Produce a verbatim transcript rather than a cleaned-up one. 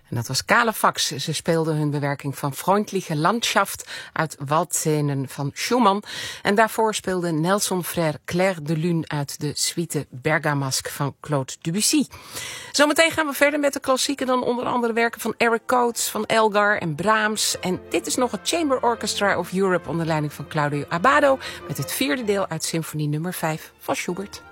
En dat was Kale Fax. Ze speelden hun bewerking van Freundliche Landschaft uit Waldscenen van Schumann. En daarvoor speelde Nelson Frère Clair de Lune uit de suite Bergamasque van Claude Debussy. Zometeen gaan we verder met de klassieken, dan onder andere werken van Eric Coates, van Elgar en Brahms. En dit is nog het Chamber Orchestra of Europe onder leiding van Claudio Abbado met het vierde deel uit symfonie nummer vijf van Schubert.